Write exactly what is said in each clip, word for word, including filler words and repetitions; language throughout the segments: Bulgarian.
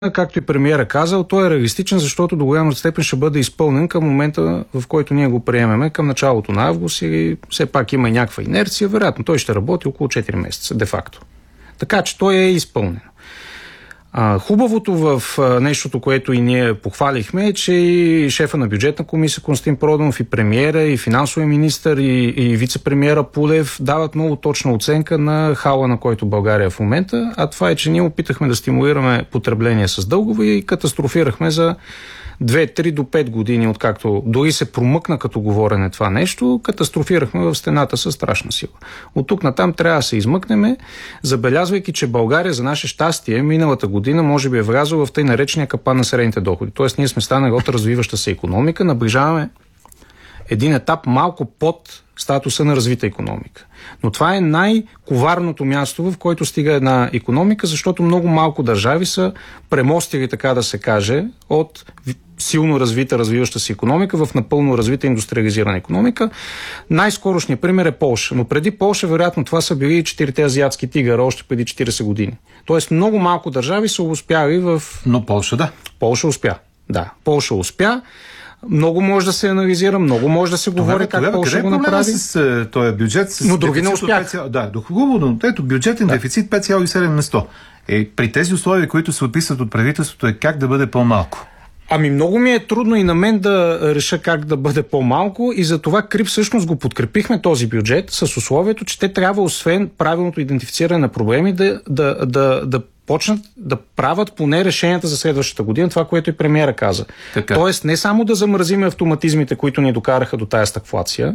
както и премиера казал, той е реалистичен, защото до голяма степен ще бъде изпълнен към момента, в който ние го приемеме, към началото на август, и все пак има и някаква инерция, вероятно той ще работи около четири месеца, де-факто. Така че той е изпълнен. А, хубавото в а, нещото, което и ние похвалихме, е, че и шефа на бюджетна комисия Константин Проданов, и премиера, и финансовия министър, и, и вице-премиера Пулев дават много точна оценка на хала, на който България е в момента, а това е, че ние опитахме да стимулираме потребление с дългове и катастрофирахме за две-три до пет години, откакто дори се промъкна като говорене това нещо, катастрофирахме в стената със страшна сила. От тук натам трябва да се измъкнеме, забелязвайки, че България за наше щастие миналата година може би е влязла в тъй наречения капан на средните доходи. Тоест ние сме станали от развиваща се икономика, наближаваме един етап малко под статуса на развита икономика. Но това е най-коварното място, в което стига една икономика, защото много малко държави са премостили, така да се каже, от силно развита, развиваща се икономика в напълно развита индустриализирана икономика. Най-скорошният пример е Полша. Но преди Полша, вероятно, това са били четирите азиатски тигъра още преди четирийсет години. Тоест много малко държави са успяли в... Но Полша, да. Полша успя. Да, Полша успя. Много може да се анализира, много може да се това, говори как Полша го направи. С този бюджет, с но други не успяха. Да, до хубаво, но ето бюджетен да. Дефицит пет цяло и седем на сто. Е, при тези условия, които се отписват от правителството, е как да бъде по-малко? Ами много ми е трудно и на мен да реша как да бъде по-малко, и за това КРИБ всъщност го подкрепихме този бюджет с условието, че те трябва, освен правилното идентифициране на проблеми, да, да, да, да почнат да правят поне решенията за следващата година, това, което и премиера каза. Така. Тоест не само да замразиме автоматизмите, които ни докараха до тая стагфлация,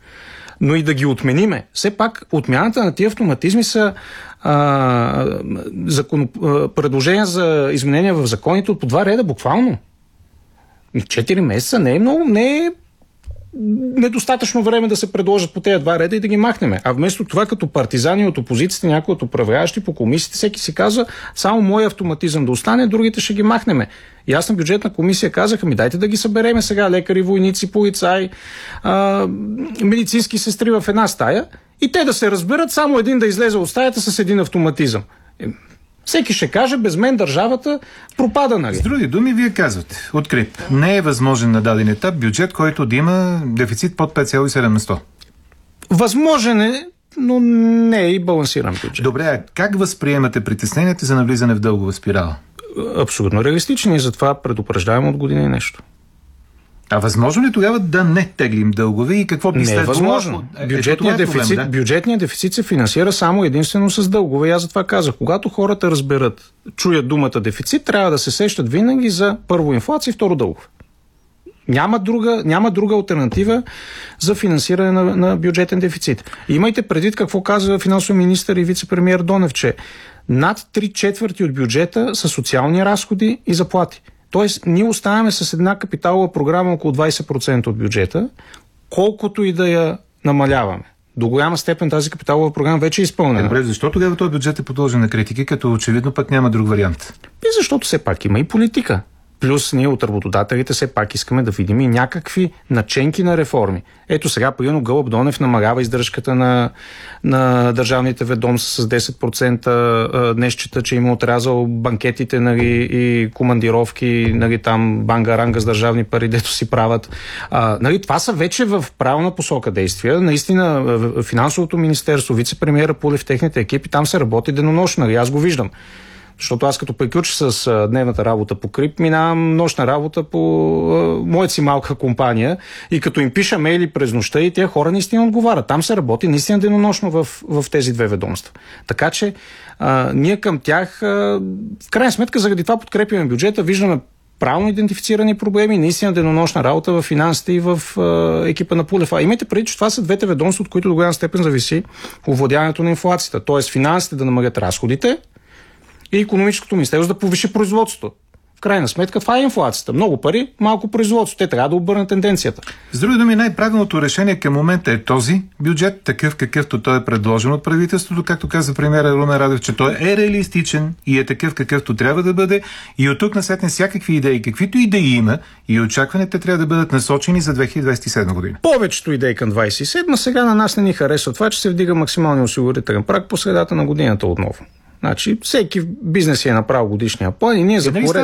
но и да ги отмениме. Все пак отмяната на тия автоматизми са а, закон, а, предложения за изменения в законите от по два реда, буквално. Четири месеца не е много, не е недостатъчно време да се предложат по тези два реда и да ги махнеме. А вместо това, като партизани от опозицията, някои от управляващи по комисиите, всеки си казва, само мой автоматизъм да остане, другите ще ги махнеме. И аз на бюджетна комисия казаха, ми дайте да ги събереме сега, лекари, войници, полицаи, а, медицински сестри в една стая, и те да се разберат, само един да излезе от стаята с един автоматизъм. Всеки ще каже, без мен държавата пропада, нали? С други думи, вие казвате, от КРИБ, не е възможен на даден етап бюджет, който да има дефицит под пет цяло и седем на сто. Възможен е, но не е и балансиран бюджет. Добре, а как възприемате притесненията за навлизане в дългова спирала? Абсолютно реалистични, и затова предупреждаваме от години нещо. А възможно ли тогава да не теглим дългове и какво би следвало? Не е възможно. Бюджетният, е дефицит, проблем, да? бюджетният дефицит се финансира само единствено с дългове. И аз затова казах, когато хората разберат, чуят думата дефицит, трябва да се сещат винаги за първо инфлация и второ дългове. Няма друга, няма друга алтернатива за финансиране на, на бюджетен дефицит. И имайте предвид какво казва финансов министър и вице-премиер Донев, че над три четвърти от бюджета са социални разходи и заплати. Тоест, ние оставяме с една капиталова програма около двайсет процента от бюджета, колкото и да я намаляваме. До голяма степен тази капиталова програма вече е изпълнена. Е, добре, защо тогава този бюджет е подложен на критики, като очевидно пък няма друг вариант? И защото все пак има и политика. Плюс ние от работодателите все пак искаме да видим и някакви наченки на реформи. Ето сега, примерно, Гълъб Донев намалява издръжката на, на държавните ведомства с десет процента. Днес чета, че има отрязал банкетите, нали, и командировки, нали, там банга-ранга с държавни пари, дето си правят. А, нали, това са вече в правилна посока действия. Наистина, финансовото министерство, вице-премиера Пулев, техните екипи, там се работи денонощно. Нали, аз го виждам. Защото аз като приключа с а, дневната работа по КРИБ, минавам нощна работа по а, моята си малка компания, и като им пиша мейли през нощта, и тези хора наистина отговарят. Там се работи наистина денонощно в, в тези две ведомства. Така че а, ние към тях, а, в крайна сметка, заради това подкрепяме бюджета, виждаме правилно идентифицирани проблеми, наистина денонощна работа в финансите и в а, екипа на Пулев. А имайте преди, че това са двете ведомства, от които до голяма степен зависи овладяването на инфлацията. Тоест финансите да намалят разходите и икономическото министерство да повиши производството. В крайна сметка това е инфлацията. Много пари, малко производство. Те трябва да обърнат тенденцията. С други думи, най-правилното решение към момента е този бюджет, такъв какъвто той е предложен от правителството, както каза премиера Румен Радев, че той е реалистичен и е такъв какъвто трябва да бъде, и от тук насетне всякакви идеи, каквито идеи има и очакваните трябва да бъдат насочени за две хиляди двадесет и седма година. Повечето идеи към двадесет и седма, сега на нас не ни харесва това, че се вдига максималния осигурителен праг по средата на годината отново. Значи, всеки бизнес е направил годишния план и ние за пореден